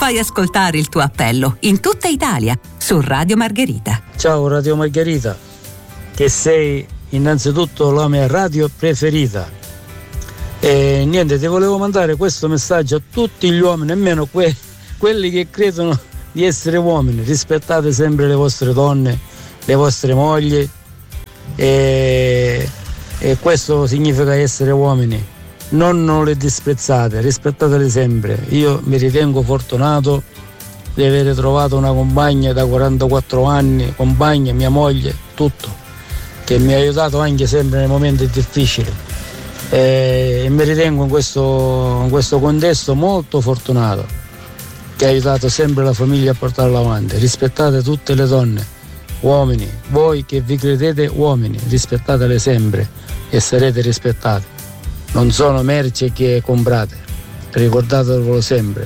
Fai ascoltare il tuo appello in tutta Italia su Radio Margherita. Ciao Radio Margherita, che sei innanzitutto la mia radio preferita. E niente, ti volevo mandare questo messaggio a tutti gli uomini, nemmeno quelli che credono di essere uomini. Rispettate sempre le vostre donne, le vostre mogli, e questo significa essere uomini. Non le disprezzate, rispettatele sempre. Io mi ritengo fortunato di aver trovato una compagna da 44 anni, compagna, mia moglie, tutto, che mi ha aiutato anche sempre nei momenti difficili, e mi ritengo in questo contesto molto fortunato, che ha aiutato sempre la famiglia a portarla avanti. Rispettate tutte le donne, uomini, voi che vi credete uomini, rispettatele sempre e sarete rispettati. Non sono merci che comprate, ricordatelo sempre,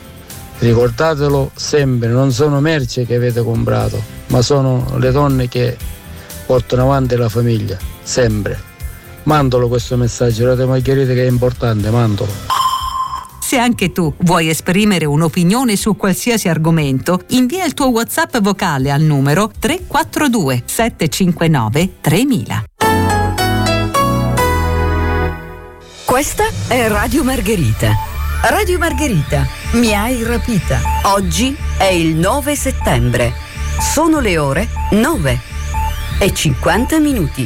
non sono merci che avete comprato, ma sono le donne che portano avanti la famiglia, sempre. Mandalo questo messaggio, Radio Margherita, che è importante, mandalo. Se anche tu vuoi esprimere un'opinione su qualsiasi argomento, invia il tuo WhatsApp vocale al numero 342 759 3000. Questa è Radio Margherita. Radio Margherita, mi hai rapita. Oggi è il 9 settembre. Sono le ore 9:50.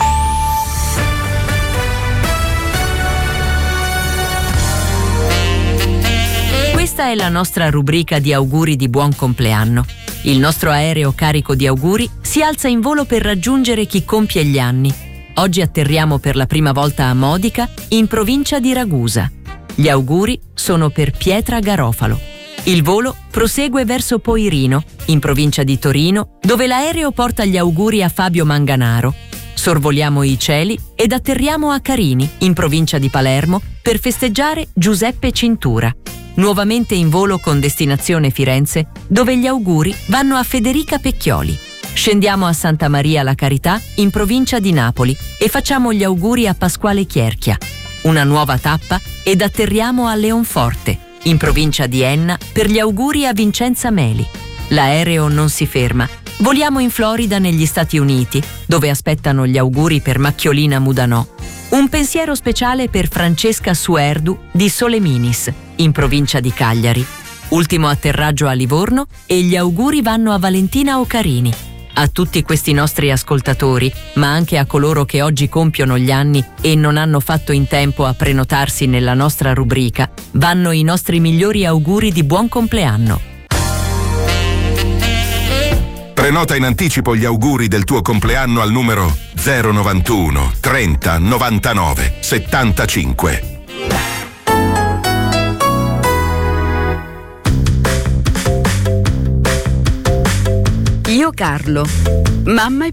Questa è la nostra rubrica di auguri di buon compleanno. Il nostro aereo carico di auguri si alza in volo per raggiungere chi compie gli anni. Oggi atterriamo per la prima volta a Modica, in provincia di Ragusa. Gli auguri sono per Pietra Garofalo. Il volo prosegue verso Poirino, in provincia di Torino, dove l'aereo porta gli auguri a Fabio Manganaro. Sorvoliamo i cieli ed atterriamo a Carini, in provincia di Palermo, per festeggiare Giuseppe Cintura. Nuovamente in volo con destinazione Firenze, dove gli auguri vanno a Federica Pecchioli. Scendiamo a Santa Maria la Carità, in provincia di Napoli, e facciamo gli auguri a Pasquale Chierchia. Una nuova tappa ed atterriamo a Leonforte, in provincia di Enna, per gli auguri a Vincenza Meli. L'aereo non si ferma. Voliamo in Florida, negli Stati Uniti, dove aspettano gli auguri per Macchiolina Mudanò. Un pensiero speciale per Francesca Suerdu di Soleminis, in provincia di Cagliari. Ultimo atterraggio a Livorno e gli auguri vanno a Valentina Ocarini. A tutti questi nostri ascoltatori, ma anche a coloro che oggi compiono gli anni e non hanno fatto in tempo a prenotarsi nella nostra rubrica, vanno i nostri migliori auguri di buon compleanno. Prenota in anticipo gli auguri del tuo compleanno al numero 091 30 99 75. Io Carlo, mamma e